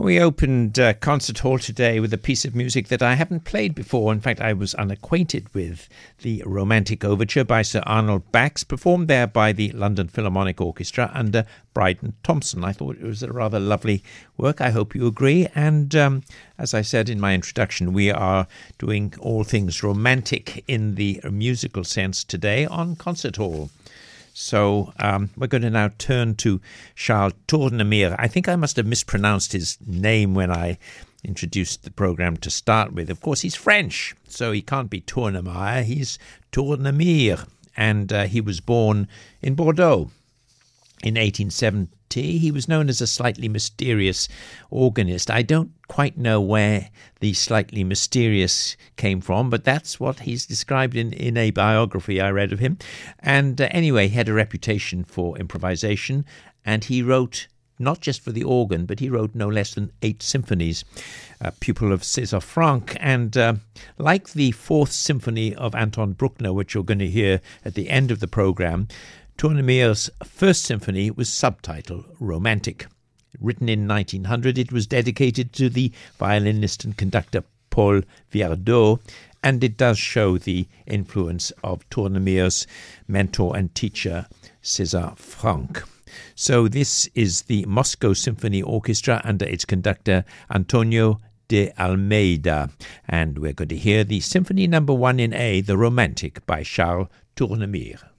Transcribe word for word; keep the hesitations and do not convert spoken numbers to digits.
We opened uh, Concert Hall today with a piece of music that I haven't played before. In fact, I was unacquainted with. The Romantic Overture by Sir Arnold Bax, performed there by the London Philharmonic Orchestra under Bryden Thompson. I thought it was a rather lovely work. I hope you agree. And um, as I said in my introduction, we are doing all things romantic in the musical sense today on Concert Hall. So um, we're going to now turn to Charles Tournemire. I think I must have mispronounced his name when I introduced the program to start with. Of course, he's French, so he can't be Tournemire. He's Tournemire, and uh, he was born in Bordeaux in eighteen seventy. He was known as a slightly mysterious organist. I don't quite know where the slightly mysterious came from, but that's what he's described in, in a biography I read of him. And uh, anyway, he had a reputation for improvisation, and he wrote not just for the organ, but he wrote no less than eight symphonies, a pupil of César Franck. And uh, like the Fourth Symphony of Anton Bruckner, which you're going to hear at the end of the program, Tournemire's first symphony was subtitled Romantic. Written in nineteen hundred, it was dedicated to the violinist and conductor Paul Viardot, and it does show the influence of Tournemire's mentor and teacher, César Franck. So this is the Moscow Symphony Orchestra under its conductor, Antonio de Almeida, and we're going to hear the Symphony Number One in A, the Romantic, by Charles Tournemire.